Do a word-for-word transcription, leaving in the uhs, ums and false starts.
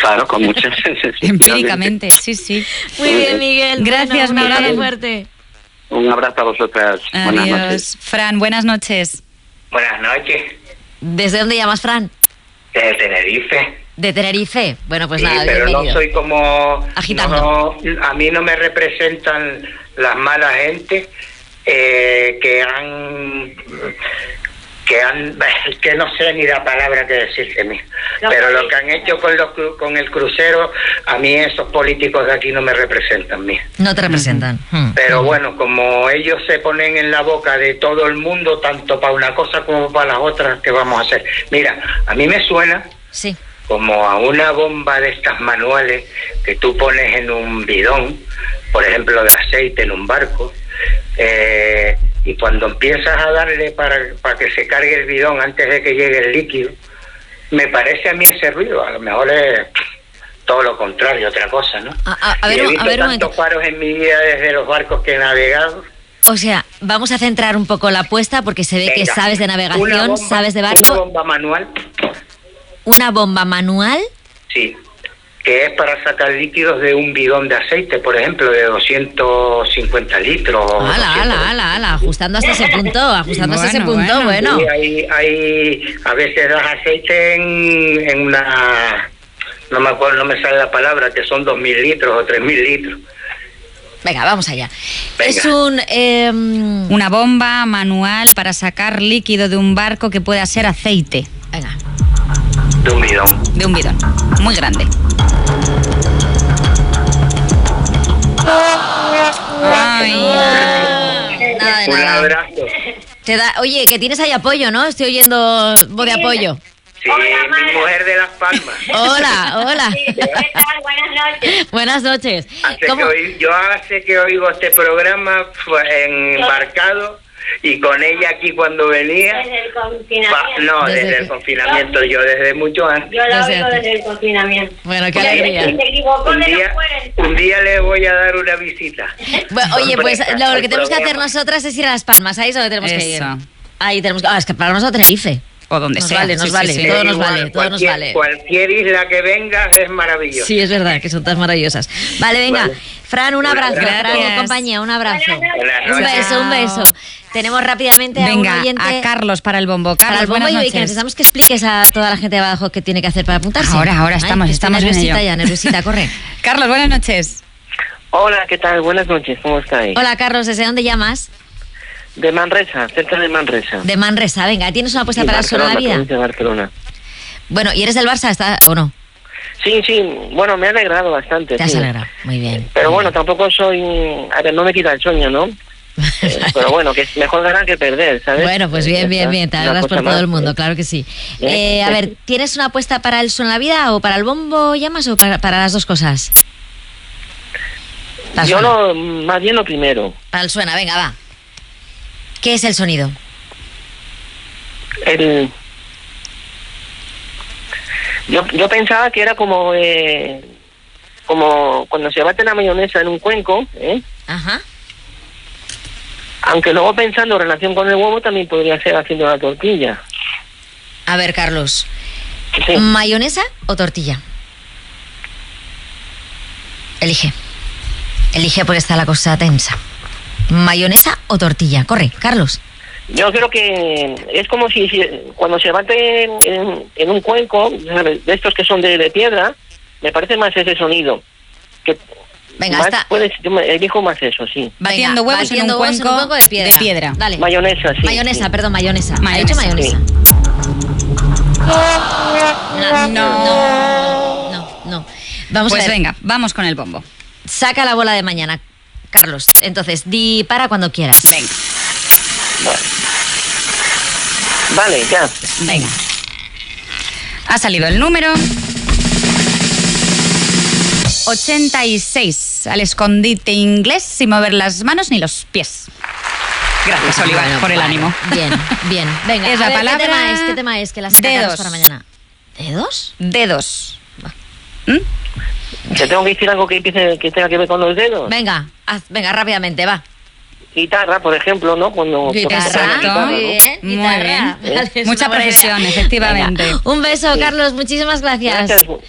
Claro, con mucha empíricamente, sí, sí. Muy bien, Miguel. Gracias, bueno, un abrazo Miguel. fuerte. Un abrazo a vosotras. Adiós. Buenas noches. Fran, buenas noches. Buenas noches. ¿Desde dónde llamas, Fran? De Tenerife. De Tenerife. Bueno, pues sí, nada, pero bienvenido. no soy como... Agitando. No, a mí no me representan las malas gente eh, que han... que han... que no sé ni la palabra que decirte, mí. Pero lo que han hecho con los con el crucero, a mí esos políticos de aquí no me representan, mí. No te representan. Mm. Pero bueno, como ellos se ponen en la boca de todo el mundo, tanto para una cosa como para las otras, ¿qué vamos a hacer? Mira, a mí me suena... Sí. como a una bomba de estas manuales que tú pones en un bidón, por ejemplo, de aceite en un barco, eh, y cuando empiezas a darle para, para que se cargue el bidón antes de que llegue el líquido, me parece a mí ese ruido. A lo mejor es todo lo contrario, otra cosa, ¿no? A, a, a ver, y he visto a ver, un tantos momento. paros en mi vida desde los barcos que he navegado. O sea, vamos a centrar un poco la apuesta porque se ve Venga, que sabes de una navegación, bomba, sabes de Una barco. bomba manual, Una bomba manual. sí, que es para sacar líquidos de un bidón de aceite, por ejemplo, de doscientos cincuenta litros. o Ala, doscientos. ala, ala, ala, ajustando hasta ese punto, ajustando hasta ese Bueno, punto, bueno. bueno. Sí, hay, hay, a veces das aceite en, en una, no me acuerdo, no me sale la palabra, que son dos mil litros o tres mil litros. Venga, vamos allá. Venga. Es un... Eh, Una bomba manual para sacar líquido de un barco que pueda ser aceite. venga. De un bidón. De un bidón. Muy grande. Ay. Nada de Un nada. abrazo. Te da, oye, que tienes ahí apoyo, ¿no? Estoy oyendo voz de apoyo. Sí, mi mujer de Las Palmas. Hola, hola. ¿Qué tal? Buenas noches. Buenas noches. Hace ¿Cómo? que oí- yo hace que oigo este programa fue embarcado y con ella aquí cuando venía. Desde el pa- confinamiento. no, Desde desde que- el confinamiento, yo desde mucho antes. Yo la Desde oigo antes. desde el confinamiento. Bueno, qué Y alegría. se equivocó Un de día, los cuarenta. un día le voy a dar una visita. Bueno, oye, pues Sorpresa, lo, lo que al tenemos que hacer programa. nosotras es ir a Las Palmas. Ahí es donde tenemos que ir. Eso. Ahí tenemos que... Ah, es que para nosotros Tenerife. O donde Nos sea. vale, nos Sí, sí, vale. sí. Todo nos Igual, vale, todo nos cualquier- vale. Cualquier isla que venga es maravillosa. Sí, es verdad, que son todas maravillosas. Vale, venga. Vale. Fran, un abrazo. Gracias. Fran y compañía, un abrazo. Buenas Un noches. beso, un beso. Tenemos rápidamente a un Venga, oyente... a Carlos para el bombo. Carlos, para el bombo buenas y noches. que necesitamos que expliques a toda la gente de abajo qué tiene que hacer para apuntarse. Ahora, ahora, estamos- que estoy estamos en nerviosita ello. ya, nerviosita, corre. Carlos, buenas noches. Hola, ¿qué tal? Buenas noches, ¿cómo estáis? Hola, Carlos, ¿desde dónde llamas? De Manresa, cerca de Manresa. De Manresa, venga, ¿tienes una apuesta Sí, para el Suena la Barcelona, Vida? provincia de Barcelona. Bueno, ¿y eres del Barça está, o no? Sí, sí, bueno, me ha alegrado bastante. Te has sí. alegrado, muy bien. Pero muy bueno, bien. tampoco soy... A ver, no me quita el sueño, ¿no? Eh, pero bueno, que es mejor ganar que perder, ¿sabes? Bueno, pues bien, bien, bien, te Una alegras por cosa todo más, el mundo, eh. claro que sí. Bien. Eh, a ver, ¿tienes una apuesta para el Suena la Vida o para el bombo llamas o para, para las dos cosas? Para el Yo Suena. lo, más bien lo primero. Para el Suena, venga, va. ¿Qué es el sonido? El... Yo, yo pensaba que era como... Eh, como cuando se bate la mayonesa en un cuenco, ¿eh? Ajá. Aunque luego pensando en relación con el huevo también podría ser haciendo la tortilla. A ver, Carlos, Sí. ¿mayonesa o tortilla? Elige. Elige porque está la cosa tensa. ¿Mayonesa o tortilla? Corre, Carlos. Yo creo que es como si, si cuando se bate en, en- en un cuenco, ¿sabes? De estos que son de, de piedra, me parece más ese sonido. Que Venga, más está. puedes- yo me- elijo más eso, sí. Batiendo Venga, huevos batiendo en un huevos cuenco, de piedra. de piedra. Dale. Mayonesa, sí. Mayonesa, sí. perdón, mayonesa. Mayonesa. ¿Ha dicho mayonesa? No, No. no, no, no. Vamos Pues a ver. venga, vamos con el bombo. Saca la bola de mañana, Carlos. Entonces, di para cuando quieras. Venga, Vale, ya. venga. Ha salido el número ochenta y seis. Al escondite inglés sin mover las manos ni los pies. Gracias, Oliva, Bueno, por el vale. ánimo. Bien, bien. Venga, Es a la ver, palabra ¿qué tema es? ¿Qué tema es? Que la saca dedos. Carlos para mañana. ¿Dedos? Dedos. ¿Mm? ¿Te tengo que decir algo que, empiece, que tenga que ver con los dedos? Venga, haz- venga, rápidamente, va. Guitarra, por ejemplo, ¿no? Cuando Guitarra, tocas la guitarra, muy ¿no? bien. Muy Guitarra. bien. Vale, es Mucha una buena profesión, idea. efectivamente. Venga, un beso, Carlos. Muchísimas gracias. Gracias.